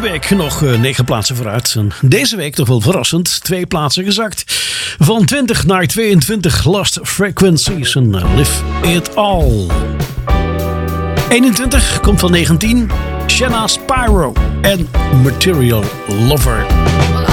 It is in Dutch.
week nog 9 plaatsen vooruit. En deze week toch wel verrassend. 2 plaatsen gezakt. Van 20 naar 22 Lost Frequencies en Live It All. 21 komt van 19. Shanna Spyro en Material Lover.